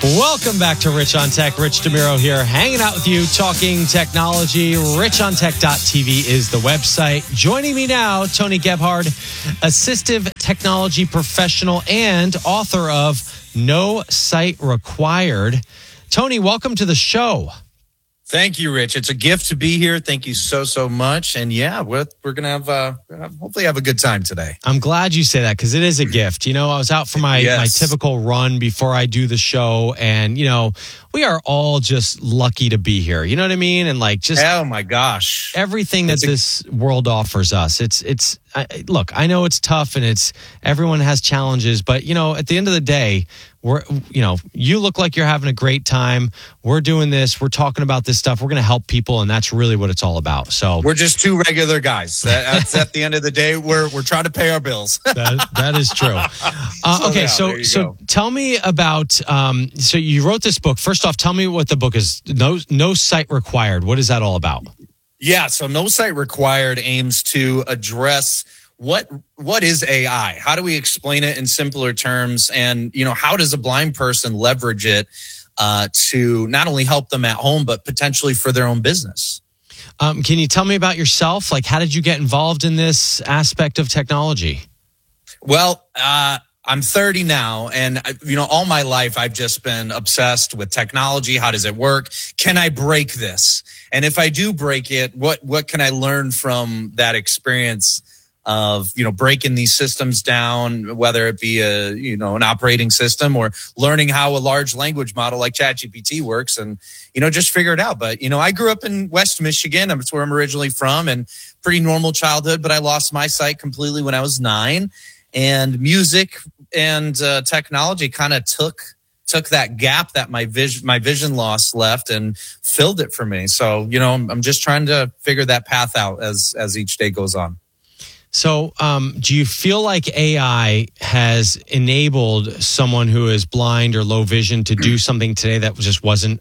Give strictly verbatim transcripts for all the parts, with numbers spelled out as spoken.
Welcome back to Rich on Tech. Rich DeMiro here, hanging out with you, talking technology. rich on tech dot t v is the website. Joining me now, Tony Gebhard, assistive technology professional and author of No Site Required. Tony, welcome to the show. Thank you, Rich. It's a gift to be here. Thank you so, so much. And yeah, we're, we're going to have, uh, hopefully have a good time today. I'm glad you say that because it is a gift. You know, I was out for my, yes. my typical run before I do the show. And, you know, we are all just lucky to be here. You know what I mean? And like just oh my gosh, everything that a- this world offers us. It's, it's, I, look, I know it's tough and it's, everyone has challenges, but you know, at the end of the day, we're, you know, you look like you're having a great time. We're doing this. We're talking about this stuff. We're going to help people. And that's really what it's all about. So we're just two regular guys. That's at the end of the day, we're, we're trying to pay our bills. that, that is true. Uh, so okay. yeah, So, so go. tell me about, um, so you wrote this book. First off, tell me what the book is. No, no Site Required. What is that all about? Yeah. So No Site Required aims to address What what is A I? How do we explain it in simpler terms? And, you know, how does a blind person leverage it uh, to not only help them at home, but potentially for their own business? Um, can you tell me about yourself? Like, how did you get involved in this aspect of technology? Well, uh, I'm thirty now, and, you know, all my life I've just been obsessed with technology. How does it work? Can I break this? And if I do break it, what what can I learn from that experience of, you know, breaking these systems down, whether it be a, you know, an operating system or learning how a large language model like ChatGPT works and, you know, just figure it out. But, you know, I grew up in West Michigan. That's where I'm originally from, and pretty normal childhood, but I lost my sight completely when I was nine, and music and uh, technology kind of took took that gap that my vision my vision loss left and filled it for me. So, you know, I'm, I'm just trying to figure that path out as as each day goes on. So um, do you feel like A I has enabled someone who is blind or low vision to do something today that just wasn't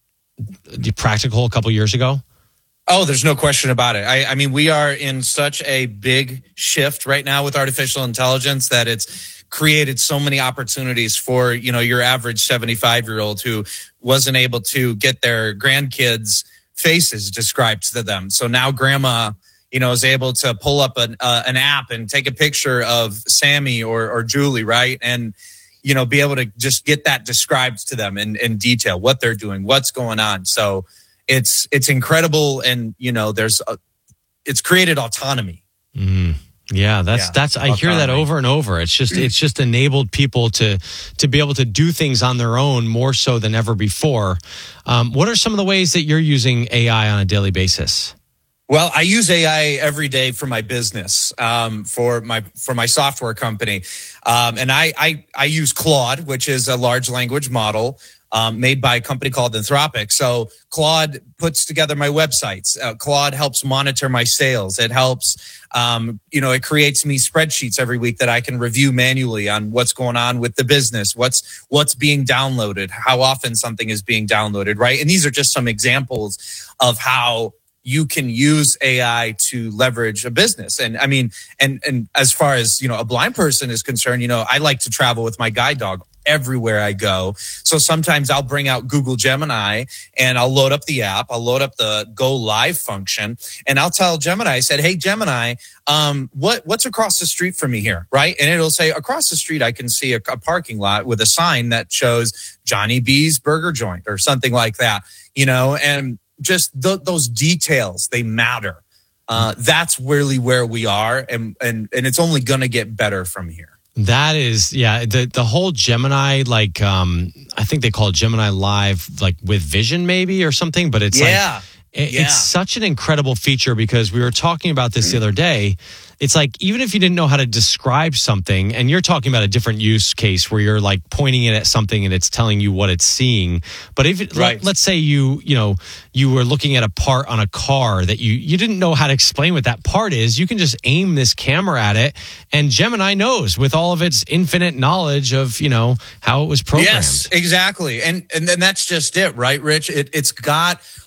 practical a couple years ago? Oh, there's no question about it. I, I mean, we are in such a big shift right now with artificial intelligence that it's created so many opportunities for, you know, your average seventy-five year old who wasn't able to get their grandkids' faces described to them. So now grandma, you know, is able to pull up an uh, an app and take a picture of Sammy or or Julie, right? And, you know, be able to just get that described to them in, in detail, what they're doing, what's going on. So it's it's incredible. And, you know, there's a, it's created autonomy. Mm. Yeah, that's Yeah, that's I hear that autonomy. over and over. It's just it's just enabled people to to be able to do things on their own more so than ever before. Um, what are some of the ways that you're using A I on a daily basis? Well, I use A I every day for my business, um, for my for my software company, um, and I, I I use Claude, which is a large language model um, made by a company called Anthropic. So Claude puts together my websites. Uh, Claude helps monitor my sales. It helps, um, you know, it creates me spreadsheets every week that I can review manually on what's going on with the business, what's what's being downloaded, how often something is being downloaded, right? And these are just some examples of how you can use A I to leverage a business. And I mean, and and as far as, you know, a blind person is concerned, you know, I like to travel with my guide dog everywhere I go. So sometimes I'll bring out Google Gemini and I'll load up the app. I'll load up the go live function and I'll tell Gemini, I said, hey, Gemini, um, what, what's across the street from me here? Right. And it'll say across the street, I can see a, a parking lot with a sign that shows Johnny B's Burger Joint or something like that, you know, and just th- those details, they matter. Uh, that's really where we are. And, and, and it's only going to get better from here. That is, yeah, the the whole Gemini, like, um, I think they call it Gemini Live, like with vision maybe or something, but it's yeah. like, it, yeah. it's such an incredible feature because we were talking about this the other day. It's like, even if you didn't know how to describe something, and you're talking about a different use case where you're like pointing it at something and it's telling you what it's seeing. But if it, right. let, let's say you, you know, you were looking at a part on a car that you, you didn't know how to explain what that part is, you can just aim this camera at it and Gemini knows with all of its infinite knowledge of, you know, how it was programmed. Yes, exactly. And, and then that's just it, right, Rich? It, it's got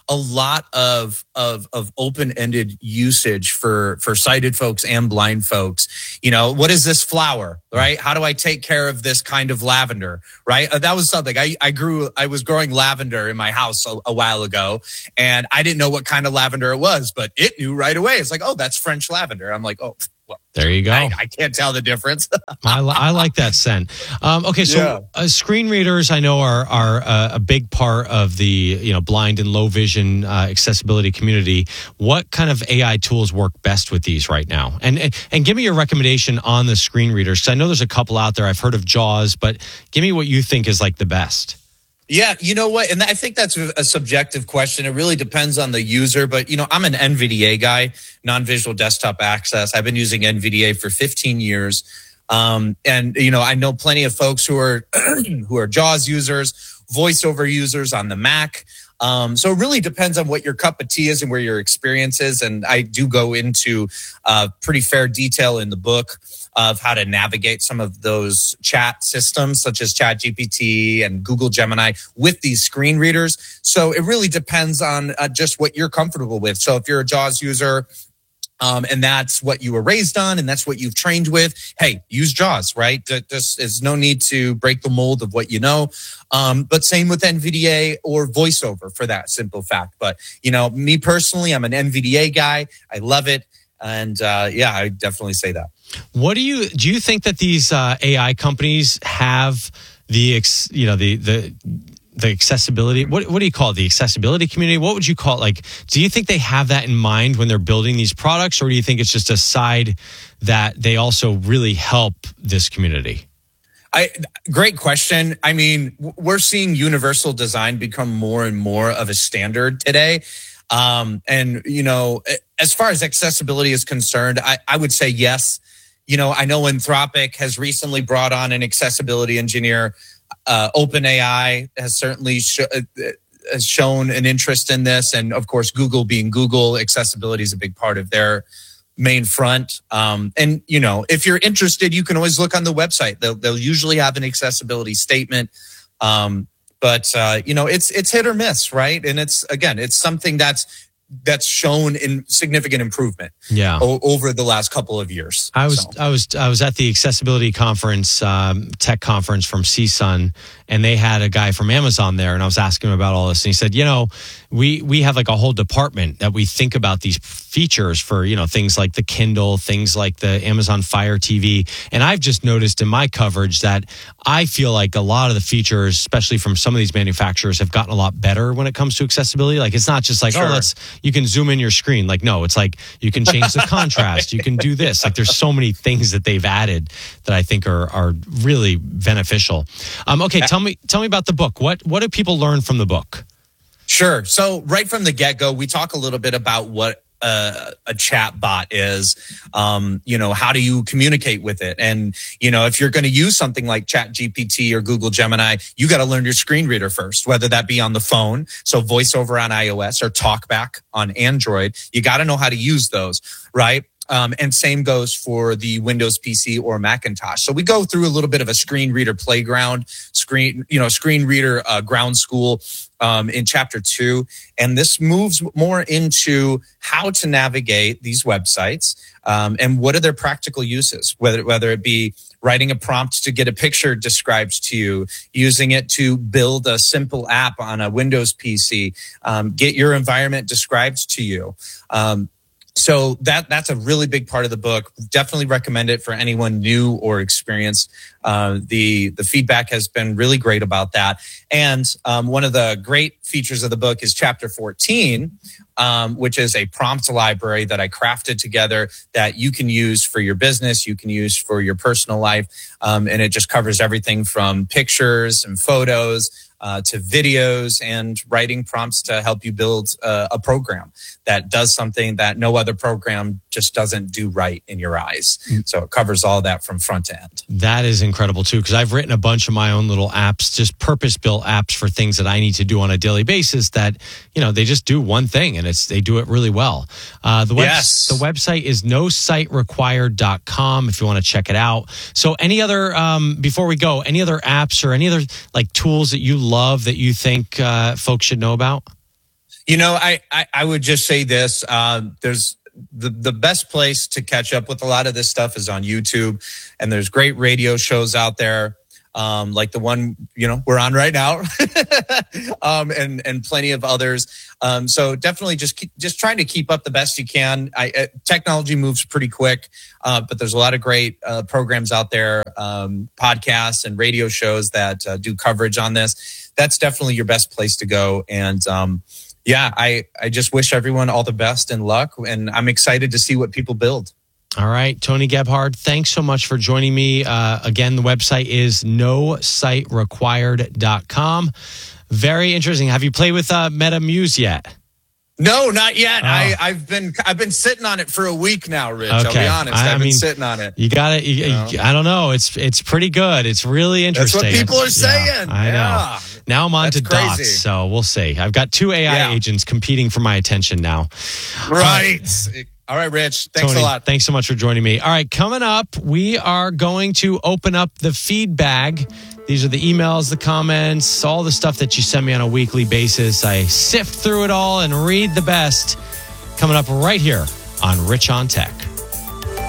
a lot of of of open-ended usage for for sighted folks and blind folks. You know, what is this flower, right? How do I take care of this kind of lavender, right? Uh, that was something I I grew. I was growing lavender in my house a, a while ago, and I didn't know what kind of lavender it was, but it knew right away. It's like, oh, that's French lavender. I'm like, oh. Well, there you go. I, I can't tell the difference. I, I like that scent. Um, okay, so Yeah. uh, screen readers, I know, are are uh, a big part of the you know blind and low vision uh, accessibility community. What kind of A I tools work best with these right now? And and, and give me your recommendation on the screen readers, because I know there's a couple out there. I've heard of JAWS, but give me what you think is like the best. Yeah, you know what? And I think that's a subjective question. It really depends on the user. But, you know, I'm an N V D A guy, non-visual desktop access. I've been using N V D A for fifteen years. Um, and, you know, I know plenty of folks who are who are JAWS users, voiceover users on the Mac. Um, so it really depends on what your cup of tea is and where your experience is. And I do go into uh, pretty fair detail in the book of how to navigate some of those chat systems such as ChatGPT and Google Gemini with these screen readers. So it really depends on uh, just what you're comfortable with. So if you're a JAWS user, Um, and that's what you were raised on, and that's what you've trained with, hey, use JAWS, right? There's, there's no need to break the mold of what you know. Um, but same with N V D A or VoiceOver for that simple fact. But, you know, me personally, I'm an N V D A guy. I love it. And uh, yeah, I definitely say that. What do you do? You think that these uh, A I companies have the ex, you know the the the accessibility? What what do you call it? The accessibility community? What would you call it? Like, do you think they have that in mind when they're building these products, or do you think it's just a side that they also really help this community? I, great question. I mean, we're seeing universal design become more and more of a standard today. Um, and, you know, as far as accessibility is concerned, I, I would say yes. You know, I know Anthropic has recently brought on an accessibility engineer. Uh, OpenAI has certainly sh- has shown an interest in this. And of course, Google being Google, accessibility is a big part of their main front. Um, and, you know, if you're interested, you can always look on the website. They'll, they'll usually have an accessibility statement. Um, but, uh, you know, it's it's hit or miss, right? And it's, again, it's something that's that's shown in significant improvement yeah. o- over the last couple of years. I was so. I was I was at the accessibility conference, um, tech conference from C S U N, and they had a guy from Amazon there, and I was asking him about all this, and he said, you know, we we have like a whole department that we think about these features for, you know, things like the Kindle, things like the Amazon Fire T V, and I've just noticed in my coverage that I feel like a lot of the features, especially from some of these manufacturers, have gotten a lot better when it comes to accessibility. Like, it's not just like, sure. oh, let's you can zoom in your screen. Like, no, it's like you can change the contrast, you can do this. Like, there's so many things that they've added that I think are are really beneficial. Um, okay, tell me tell me about the book. What what do people learn from the book? Sure. So right from the get-go, we talk a little bit about what uh, a chat bot is. Um, you know, how do you communicate with it? And, you know, if you're going to use something like ChatGPT or Google Gemini, you got to learn your screen reader first, whether that be on the phone, so VoiceOver on iOS, or TalkBack on Android. You got to know how to use those, right? Um, and same goes for the Windows P C or Macintosh. So we go through a little bit of a screen reader playground, screen, you know, screen reader uh, ground school um, in chapter two. And this moves more into how to navigate these websites um, and what are their practical uses, whether, whether it be writing a prompt to get a picture described to you, using it to build a simple app on a Windows P C, um, get your environment described to you. Um, So that that's a really big part of the book. Definitely recommend it for anyone new or experienced. Uh, the the feedback has been really great about that. And um, one of the great features of the book is chapter fourteen, um, which is a prompt library that I crafted together that you can use for your business, you can use for your personal life. Um, and it just covers everything from pictures and photos Uh, to videos and writing prompts to help you build uh, a program that does something that no other program just doesn't do right in your eyes. So it covers all that from front to end. That is incredible too, because I've written a bunch of my own little apps, just purpose-built apps for things that I need to do on a daily basis that, you know, they just do one thing and it's they do it really well. Uh, the, web, yes. the website is no site required dot com if you want to check it out. So any other, um, before we go, any other apps or any other like tools that you love that you think uh, folks should know about? You know, I, I, I would just say this. Um, there's the, the best place to catch up with a lot of this stuff is on YouTube. And there's great radio shows out there. Um, like the one, you know, we're on right now, um, and, and plenty of others. Um, so definitely just, keep, just trying to keep up the best you can. I, uh, technology moves pretty quick, uh, but there's a lot of great, uh, programs out there, um, podcasts and radio shows that, uh, do coverage on this. That's definitely your best place to go. And, um, yeah, I, I just wish everyone all the best and luck, and I'm excited to see what people build. All right, Tony Gebhard, thanks so much for joining me. Uh, again, the website is no site required dot com. Very interesting. Have you played with uh, MetaMuse yet? No, not yet. Oh. I, I've been I've been sitting on it for a week now, Rich. Okay. I'll be honest. I, I've I been mean, sitting on it. You got it. You know? I don't know. It's it's pretty good. It's really interesting. That's what people are saying. Yeah, I know. Yeah. Now I'm on That's to crazy. dots, so we'll see. I've got two A I Yeah. agents competing for my attention now. Right. All right, Rich. Thanks Tony, a lot. Thanks so much for joining me. All right, coming up, we are going to open up the feed bag. These are the emails, the comments, all the stuff that you send me on a weekly basis. I sift through it all and read the best. Coming up right here on Rich on Tech.